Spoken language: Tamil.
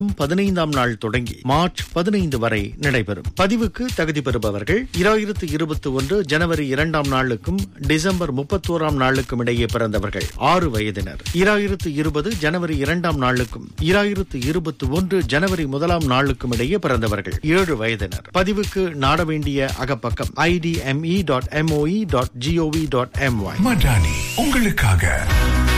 15ஆம் நாள் தொடங்கி மார்ச் 15 வரை நடைபெறும். பதிவுக்கு தகுதி பெறுபவர்கள் 2021 ஜனவரி 2ஆம் நாளுக்கும் டிசம்பர் 31ஆம் நாளுக்கும் இடையே பிறந்தவர்கள் 6 வயதினர், 2020 ஜனவரி 2ஆம் நாளுக்கும் 2021 ஜனவரி 1ஆம் நாளுக்கும் இடையே பிறந்தவர்கள் 7 வயதினர். பதிவுக்கு நாட வேண்டிய அகப்பக்கம் idme.moe.gov.my. மடானி உங்களுக்காக.